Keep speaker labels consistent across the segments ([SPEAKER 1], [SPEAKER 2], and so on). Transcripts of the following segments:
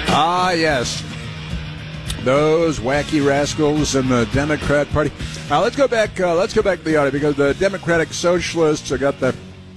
[SPEAKER 1] Ah, yes. Those wacky rascals in the Democrat Party. Let's go back to the audio, because the Democratic Socialists have got the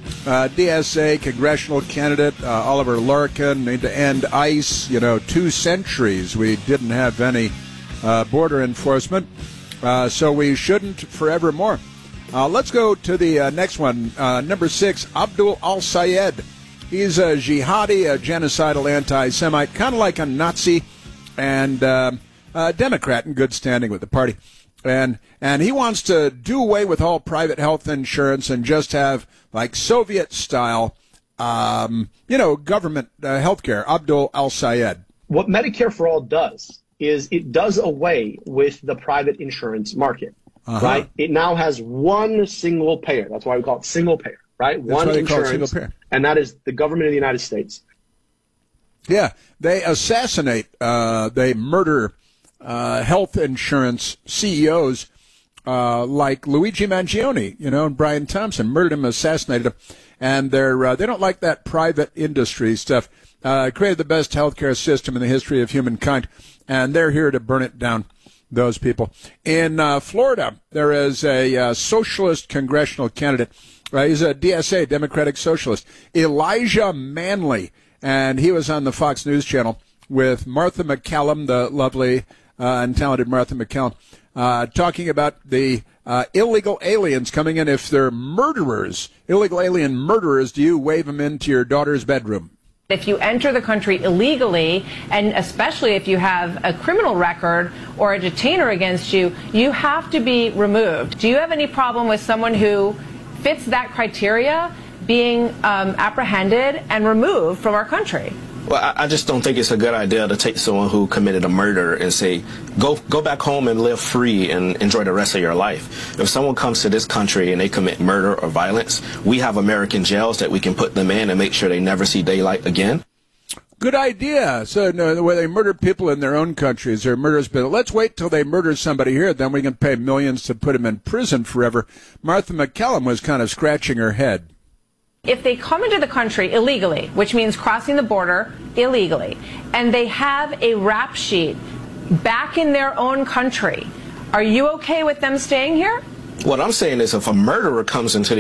[SPEAKER 1] DSA congressional candidate, Oliver Larkin, need to end ICE. 2 centuries we didn't have any border enforcement, so we shouldn't forevermore. Let's go to the next one, number 6, Abdul al-Sayed. He's a jihadi, a genocidal anti-Semite, kind of like a Nazi, and a Democrat in good standing with the party. And he wants to do away with all private health insurance and just have, like, Soviet-style, government health care. Abdul al-Sayed.
[SPEAKER 2] What Medicare for All does is it does away with the private insurance market, right? It now has one single payer. That's why we call it single payer, right? One insurance, and that is the government of the United States.
[SPEAKER 1] Yeah, they assassinate, they murder health insurance CEOs like Luigi Mangione, and Brian Thompson. Murdered him, assassinated him, and they don't like that private industry stuff. Created the best healthcare system in the history of humankind, and they're here to burn it down. Those people in Florida, there is a socialist congressional candidate. He's a DSA, Democratic Socialist, Elijah Manley, and he was on the Fox News Channel with Martha MacCallum, the lovely and talented Martha MacCallum, talking about the illegal aliens coming in. If they're murderers, illegal alien murderers, do you wave them into your daughter's bedroom?
[SPEAKER 3] If you enter the country illegally, and especially if you have a criminal record or a detainer against you, you have to be removed. Do you have any problem with someone who fits that criteria being apprehended and removed from our country?
[SPEAKER 4] Well, I just don't think it's a good idea to take someone who committed a murder and say, go back home and live free and enjoy the rest of your life. If someone comes to this country and they commit murder or violence, we have American jails that we can put them in and make sure they never see daylight again.
[SPEAKER 1] Good idea. So, no, the way they murder people in their own countries, they're murderers. But let's wait till they murder somebody here, then we can pay millions to put them in prison forever. Martha MacCallum was kind of scratching her head.
[SPEAKER 3] If they come into the country illegally, which means crossing the border illegally, and they have a rap sheet back in their own country, are you okay with them staying here?
[SPEAKER 4] What I'm saying is if a murderer comes into the